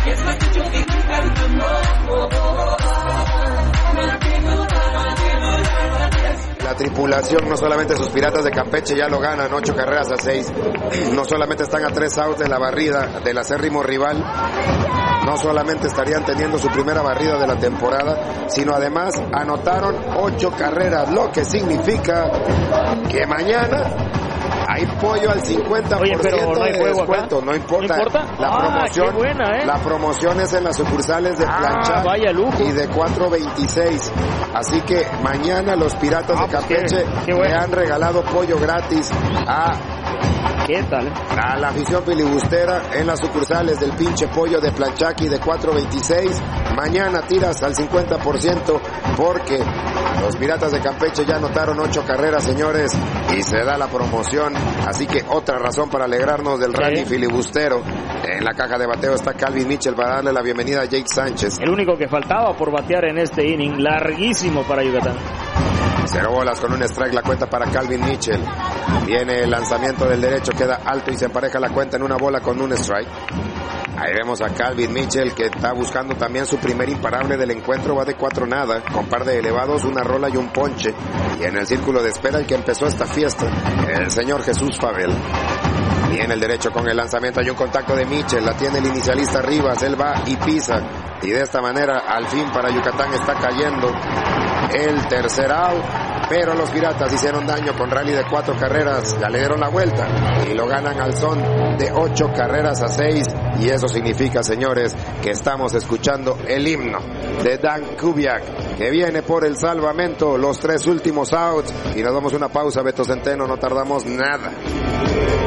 La tripulación, no solamente sus Piratas de Campeche ya lo ganan 8 carreras a 6, no solamente están a 3 outs de la barrida del acérrimo rival, no solamente estarían teniendo su primera barrida de la temporada, sino además anotaron 8 carreras, lo que significa que mañana hay pollo al 50%. Oye, pero no hay de juego descuento, acá. no importa. ¿No importa? La promoción, qué buena, la promoción es en las sucursales de Planchar vaya lujo. y de 426. Así que mañana los Piratas de Campeche qué le bueno. han regalado pollo gratis ¿Qué tal? a la afición filibustera en las sucursales del pinche pollo de Planchaki de 426. Mañana tiras al 50% porque los Piratas de Campeche ya anotaron 8 carreras, señores, y se da la promoción. Así que otra razón para alegrarnos del rally filibustero. En la caja de bateo está Calvin Mitchell para darle la bienvenida a Jake Sánchez. El único que faltaba por batear en este inning, larguísimo para Yucatán. 0 bolas con un strike, la cuenta para Calvin Mitchell. Viene el lanzamiento del derecho, queda alto y se empareja la cuenta en 1 bola con un strike. Ahí vemos a Calvin Mitchell que está buscando también su primer imparable del encuentro, va de 4-0, con par de elevados, una rola y un ponche. Y en el círculo de espera el que empezó esta fiesta, el señor Jesús Fabel. Viene el derecho con el lanzamiento, hay un contacto de Mitchell, la tiene el inicialista Rivas, él va y pisa. Y de esta manera, al fin para Yucatán está cayendo el tercer out. Pero los Piratas hicieron daño con rally de 4 carreras, ya le dieron la vuelta y lo ganan al son de 8 carreras a 6. Y eso significa, señores, que estamos escuchando el himno de Dan Kubiak, que viene por el salvamento, los 3 últimos outs. Y nos damos una pausa, Beto Centeno, no tardamos nada.